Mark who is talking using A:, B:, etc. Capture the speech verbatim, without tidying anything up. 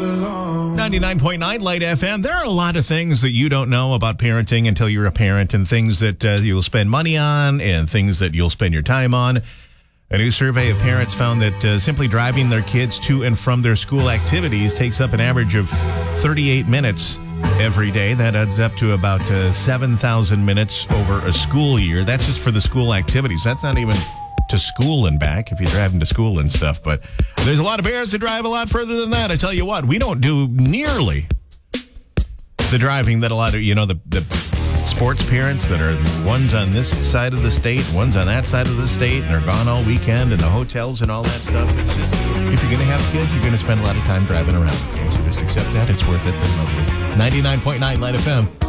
A: ninety-nine point nine Light F M. There are a lot of things that you don't know about parenting until you're a parent, and things that uh, you'll spend money on and things that you'll spend your time on. A new survey of parents found that uh, simply driving their kids to and from their school activities takes up an average of thirty-eight minutes every day. That adds up to about uh, seven thousand minutes over a school year. That's just for the school activities. That's not even to school and back if you're driving to school and stuff. But there's a lot of parents that drive a lot further than that. I tell you what, we don't do nearly the driving that a lot of, you know, the, the sports parents that are one's on this side of the state, one's on that side of the state, and they're gone all weekend, and the hotels and all that stuff. It's just, if you're going to have kids, you're going to spend a lot of time driving around. Okay, so just accept that. It's worth it. Then lovely. ninety-nine point nine Light F M.